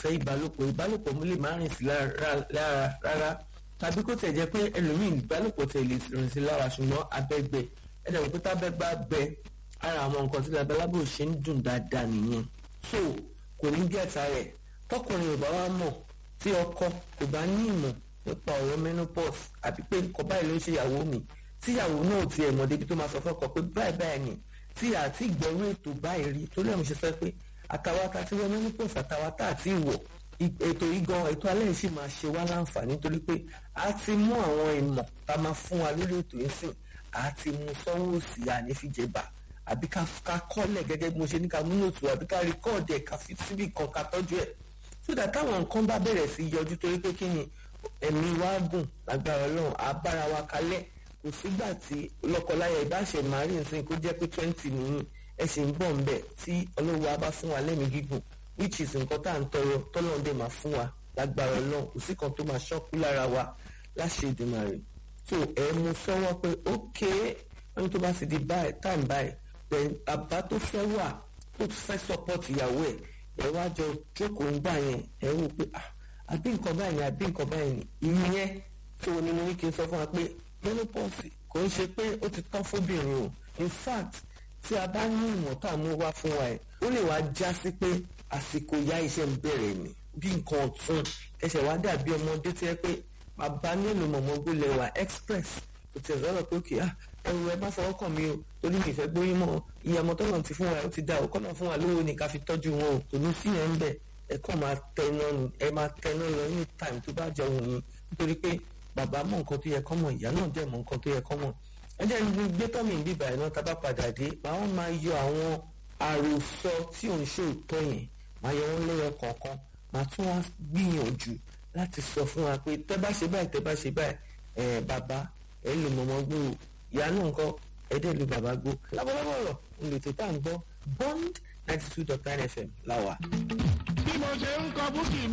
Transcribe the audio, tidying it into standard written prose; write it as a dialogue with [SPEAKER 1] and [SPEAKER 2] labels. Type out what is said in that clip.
[SPEAKER 1] fẹ́ ìbálòpọ̀ lè má rìn sí lára rárá tàbí kó tẹ̀ jẹ́ pé ẹlòmíì ìbálòpọ̀ tẹ̀ lè rìn sí lára ṣùgbọ́n abẹ́gbẹ ẹ̀dẹ̀ wò pé tábẹ́ bá gbẹ ara àwọn nǹkan tí labalábò ṣe ń dùn dáadáa nìyẹn so kò ní gẹ̀ẹ́ta rẹ̀ tọkùnrin ò bá wá mọ̀ tí ọkọ kò bá ní ìmọ̀ nípa ọ̀rọ̀ menopause àbí pé nǹkan báyìí ló ń ṣe ìyàwó mi tíyàwó náà ò tiẹ̀ mọ̀ débi tó máa sọ fọ́kọ pé báyìí ni tí àti ìgbọ́rú ètò báyìí rí tó lẹ́nu ṣe sọ pé àtàwátà tí wọ́n menopause àtàwátà àti ìwọ̀ ètò igan ètò alẹ́ yìí sì máa ṣe wá láǹfààní torí pé a ti mú àwọn ìmọ̀ tá a máa fún wa lórí ètò yìí sìn a ti mú sọ́wọ́ òsì ànífìjẹba àbí ká kọ́lẹ̀ gẹ́gẹ́ bí mo ṣe ní ká mú nòtù àbí ká rìkọ́ọ̀dì ẹ̀ ká fi síbì kan ká tọ́jú ẹ̀ sódà táwọn nǹkan bá bẹ̀rẹ̀ sí yọjú torí pé kí ni ẹ̀mí wa gùn lágbára Ọlọ́run á bára wa kalẹ̀ kò sígbà tí lọ́kọláya ìbáṣẹ màrí nsìn kó jẹ́ pé 20 nìyí ẹ ṣì ń bọ̀ ń bẹ̀ tí Ọlọ́run wa bá fún wa lẹ́mìí gígùn which is nǹkan tá à ń tọrọ tọ́lọ́run dẹ̀ máa fún wa lágbára Ọlọ́run kò sí kan tó máa ṣọ́kú lára wa láṣẹ Èdùmàrè so ẹ mú sọ́wọ́ pé ókè wọ́n tó bá ti di báyìí time báyìí bàbá tó fẹ́ wà tó fẹ́ support ìyàwó ẹ̀ wá jọ jókòó ń gbà yẹn ẹ wò pé àbí nǹkan báyìí àbí nǹkan báyìí ìyẹn tó ní mo ní kí n sọ fún wa pé menopause kò ń ṣe pé ó ti tán fóbìnrin o in fact tí a bá ní ìmọ̀ tá a mú wá fún wa ẹ̀ ó lè wá já sí pé àsìkò ìyá iṣẹ́ ń bẹ̀rẹ̀ ni bí nǹkan ọ̀tún ẹsẹ̀ wá dàbí ọmọdé tí ẹ pé bàbá nílùú mọ̀mọ́gbó lẹ́wà express kò tẹ̀ sọ́rọ̀ pé òkè ẹrù ẹ bá fọwọ́ kàn mí o torí mi ìfẹ́ gbóyún mọ́ iye ọmọ tọ́nà ti fún wa ó ti dá òkọ́ náà fún wa lówó ni ká fi tọ́jú wọn o kò ní sí yẹn ń bẹ̀ ẹ kàn máa tẹná lọ ní time tó bá jọ wọ̀nyí nítorí pé bàbá mọ̀ nǹkan tó yẹ kọ́ mọ̀ ìyá náà dẹ̀ mọ̀ nǹkan tó yẹ kọ́ mọ̀ ẹ jẹ́ ní gbé tọ́mì bíbà ẹ̀ náà tá a bá padà dé àwọn máa yọ àwọn àròsọ tí ò ń ṣe òótọ́ yẹn máa yọ wọn lẹ́yọ kọ̀ọ̀kan máa tún wá gbìyànjú láti sọ fún wa pé tẹ́ bá ṣe báyìí bàbá ẹ lè mọ̀mọ́ gbó ìyá náà nǹkan ẹ̀dẹ́ lu bàbá gbó lábọ́lábọ́ ọ̀rọ̀ olùtò tá à ń gbọ́ Bond 92.9 FM láwà.
[SPEAKER 2] bí mo ṣe ń kọ búkì